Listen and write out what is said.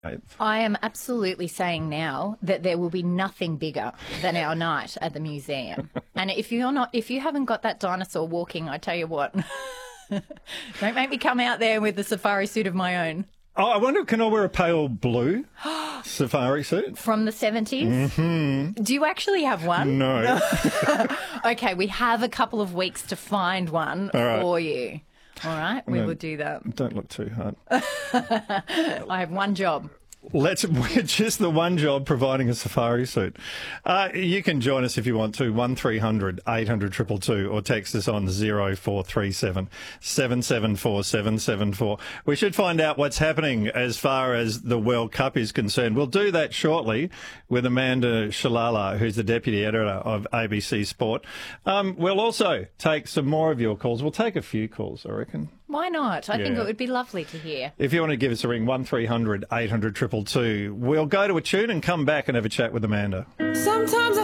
I am absolutely saying now that there will be nothing bigger than our night at the museum. And if you haven't got that dinosaur walking, I tell you what, don't make me come out there with a safari suit of my own. Oh, I wonder, can I wear a pale blue safari suit? From the 70s? Mm-hmm. Do you actually have one? No. Okay, we have a couple of weeks to find one for you. All right, we will do that. Don't look too hard. I have one job. Just the one job, providing a safari suit. You can join us if you want to, 1300 800 222, or text us on 0437 774 774. We should find out what's happening as far as the World Cup is concerned. We'll do that shortly with Amanda Shalala, who's the Deputy Editor of ABC Sport. We'll also take some more of your calls. We'll take a few calls, I reckon. Why not? I think it would be lovely to hear. If you want to give us a ring, 1300 800 222. We'll go to a tune and come back and have a chat with Amanda. Sometimes